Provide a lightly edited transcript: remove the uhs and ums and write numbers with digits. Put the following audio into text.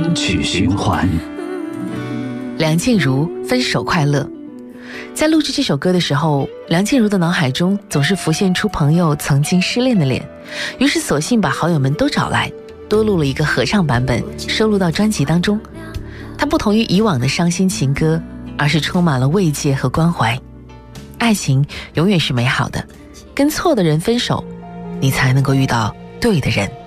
单曲循环。 梁静茹分手快乐。在录制这首歌的时候，梁静茹的脑海中总是浮现出朋友曾经失恋的脸，于是索性把好友们都找来，多录了一个合唱版本，收录到专辑当中。它不同于以往的伤心情歌，而是充满了慰藉和关怀。爱情永远是美好的，跟错的人分手，你才能够遇到对的人。